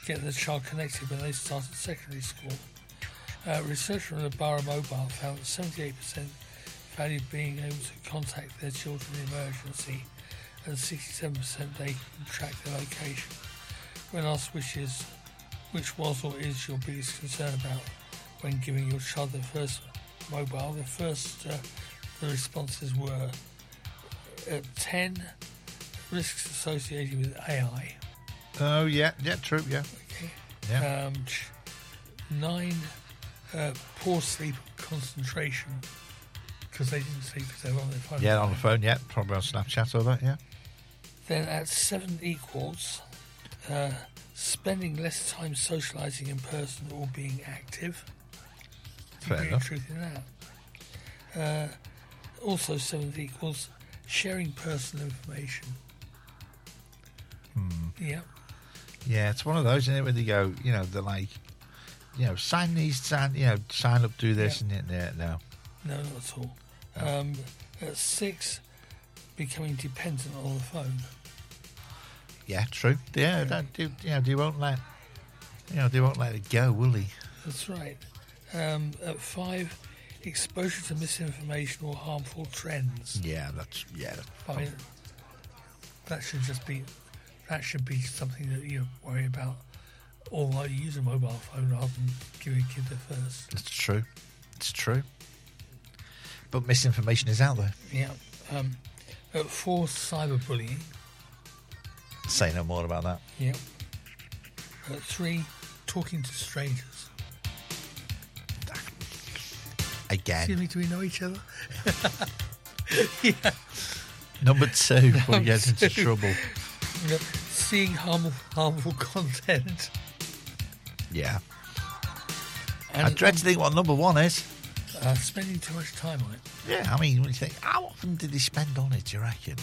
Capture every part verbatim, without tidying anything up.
get the child connected when they start at secondary school. Uh, research from the Borough Mobile found that seventy-eight percent valued being able to contact their children in emergency, and sixty-seven percent they can track their location. When asked which is, which was or is your biggest concern about when giving your child their first mobile, the first uh, the responses were uh, ten risks associated with A I. Oh yeah, yeah, true, yeah. Okay. Yeah. Um, nine uh, poor sleep and concentration because they didn't sleep because they were on their phone. Yeah, on the phone, yeah, probably on Snapchat or that, yeah. Then at seven equals, uh, spending less time socialising in person or being active. Fair There's enough. truth in that. Uh, also seventh equals sharing personal information. Hmm. Yeah. Yeah, it's one of those, isn't it, where they go, you know, they're like, you know, sign these, sign, you know, sign up, do this, Yeah. and yeah, no. No, not at all. Um, at six, becoming dependent on the phone. Yeah, true. Yeah, that, do, you know, they won't let, you know, they won't let it go, will they? That's right. Um, at five, exposure to misinformation or harmful trends. Yeah, that's, yeah. That's, I mean, that should just be, that should be something that you worry about, or like you use a mobile phone rather than giving a kid the first. It's true. It's true. But misinformation is out there. Yeah. Um, at four, cyberbullying. Say no more about that. Yeah. At three, talking to strangers. Again. Excuse me, do we know each other? Yeah. Number two, before we get into two. trouble. Yeah. Seeing harmful, harmful content. Yeah. And I dread to think what number one is. Uh, spending too much time on it. Yeah, I mean, when you think, how often did they spend on it, do you reckon?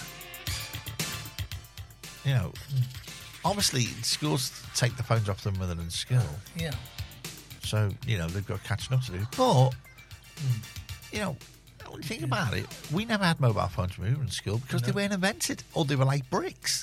You know, obviously, schools take the phones off them when they're in school. Yeah. So, you know, they've got catching up to do. But, you know, when you think about it, we never had mobile phones when we were in school because No. they weren't invented, or they were like bricks.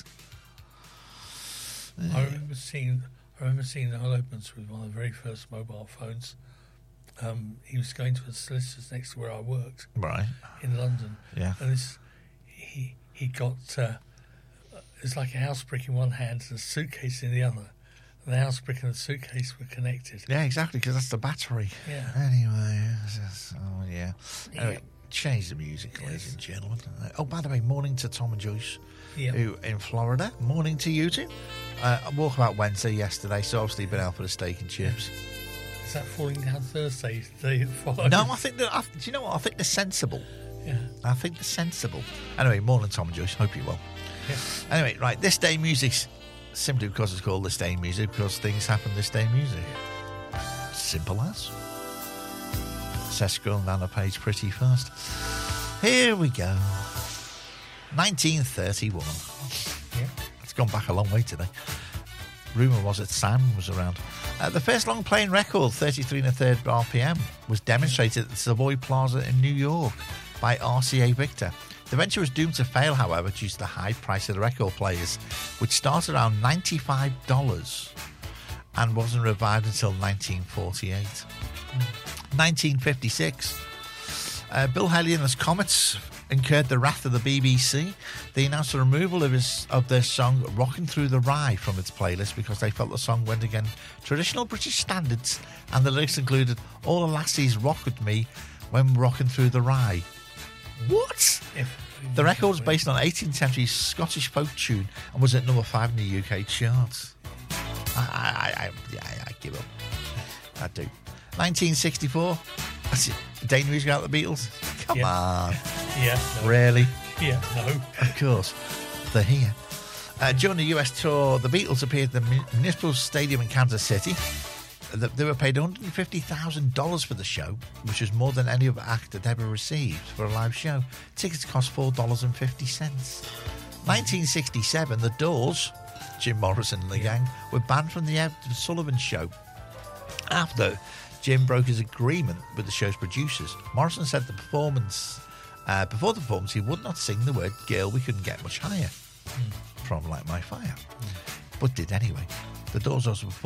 I remember seeing I remember seeing Al Opens with one of the very first mobile phones. Um, he was going to a solicitor's next to where I worked Right. in London. Yeah. And this, he he got uh, it's like a house brick in one hand and a suitcase in the other. And the house brick and the suitcase were connected. Yeah, exactly, because that's the battery. Yeah. Anyway, it's just- oh, yeah. Anyway, Yeah. change the music, Yes. ladies and gentlemen. Uh, Oh, by the way, morning to Tom and Joyce, Yeah. who in Florida. Morning to you two. Uh, Walkabout Wednesday yesterday, so obviously been out for the steak and chips. Is that falling down Thursday? The day that follows? No, I think that. I, do you know what? I think they're sensible. Yeah. I think they're sensible. Anyway, morning, Tom and Joyce. Hope you're well. Yeah. Anyway, right, this day music's simply because it's called this day music because things happen this day music. Simple as. Says scrolling down the page pretty fast. Here we go. nineteen thirty-one. Yeah. It's gone back a long way today. Rumour was that Simon was around. Uh, the first long-playing record, thirty-three and a third R P M, was demonstrated at the Savoy Plaza in New York by R C A Victor. The venture was doomed to fail, however, due to the high price of the record players, which started around ninety-five dollars and wasn't revived until nineteen forty-eight. nineteen fifty-six, uh, Bill Haley and his Comets incurred the wrath of the B B C. They announced the removal of, his, of their song Rockin' Through the Rye from its playlist because they felt the song went against traditional British standards, and the lyrics included "All the lassies rock with me when rockin' through the rye." What? If, The record was based on an eighteenth century Scottish folk tune and was at number five in the U K charts. I, I, I, yeah, I give up. I do. nineteen sixty-four. That's it. Day music out of the Beatles. Come Yeah. on. Yeah. No. Really? Yeah. No. Of course. They're here. Uh, during the U S tour, the Beatles appeared at the Municipal Stadium in Kansas City. They were paid one hundred fifty thousand dollars for the show, which was more than any other act had ever received for a live show. Tickets cost four dollars and fifty cents. nineteen sixty-seven, The Doors, Jim Morrison and the gang, were banned from the Ed Sullivan Show after Jim broke his agreement with the show's producers. Morrison said the performance, uh, before the performance, he would not sing the word "Girl, we couldn't get much higher" Mm. from Light My Fire, but did anyway. The Doors also performed